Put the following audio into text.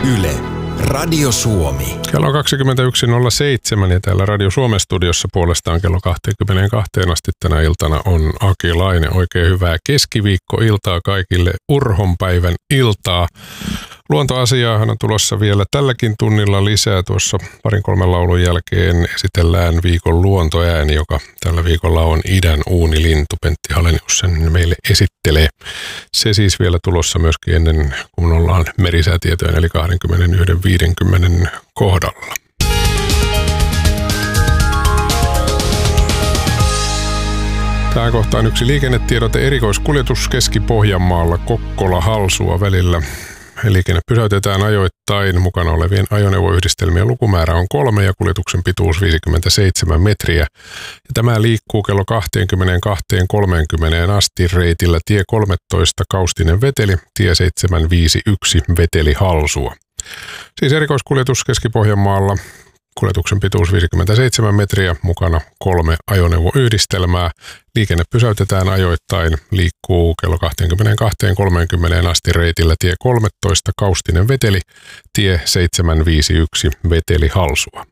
Yle, Radio Suomi. Kello on 21.07 ja täällä Radio Suomen studiossa puolestaan kello 22 asti tänä iltana on Aki Laine. Oikein hyvää keskiviikkoiltaa kaikille, Urhonpäivän iltaa. Luontoasiaahan on tulossa vielä tälläkin tunnilla lisää. Tuossa 2-3 laulun jälkeen esitellään viikon luontoääni, joka tällä viikolla on idän uunilintu. Pentti Halenius sen meille esittelee. Se siis vielä tulossa myöskin ennen kuin ollaan merisäätietojen eli 21.50 kohdalla. Tähän kohtaan yksi liikennetiedote: erikoiskuljetus Keski-Pohjanmaalla Kokkola-Halsua välillä. Liikenne pysäytetään ajoittain. Mukana olevien ajoneuvoyhdistelmien lukumäärä on 3 ja kuljetuksen pituus 57 metriä. Ja tämä liikkuu kello 22.30 asti reitillä tie 13 Kaustinen Veteli, tie 751 Veteli Halsua. Siis erikoiskuljetus Keski-Pohjanmaalla. Kuljetuksen pituus 57 metriä, mukana 3 ajoneuvoyhdistelmää. Liikenne pysäytetään ajoittain, liikkuu kello 22.30 asti reitillä tie 13 Kaustinen Veteli, tie 751 Veteli Halsua.